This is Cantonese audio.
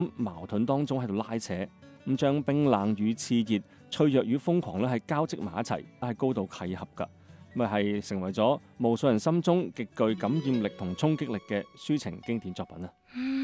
矛盾當中喺度拉扯，咁將冰冷與熾熱、脆弱與瘋狂咧係交織埋一齊，係高度契合㗎，咪係成為咗無數人心中極具感染力同衝擊力嘅抒情經典作品啊！